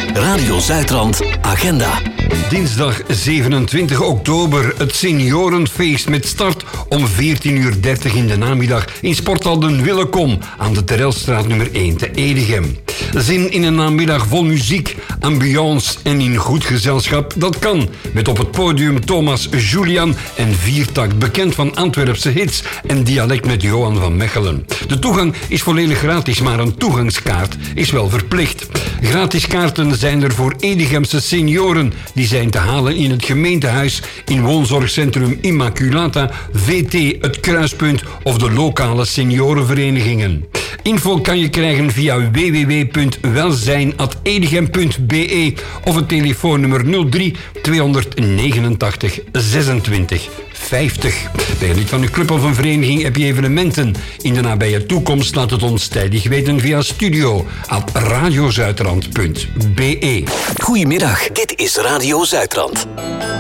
Radio Zuidrand Agenda. Dinsdag 27 oktober, het seniorenfeest met start om 14:30 in de namiddag in Sporthal de Willekom aan de Terelstraat nummer 1 te Edegem. Zin in een namiddag vol muziek, ambiance en in goed gezelschap, dat kan. Met op het podium Thomas Julian en Viertakt, bekend van Antwerpse hits en dialect met Johan van Mechelen. De toegang is volledig gratis, maar een toegangskaart is wel verplicht. Gratis kaarten zijn er voor Edegemse senioren. Die zijn te halen in het gemeentehuis, in woonzorgcentrum Immaculata, VT Het Kruispunt of de lokale seniorenverenigingen. Info kan je krijgen via www.welzijn@edegem.be of het telefoonnummer 03 289 26 50. Ben je lid van een club of een vereniging, heb je evenementen in de nabije toekomst? Laat het ons tijdig weten via studio@radiozuidrand.be. Goedemiddag, dit is Radio Zuidrand.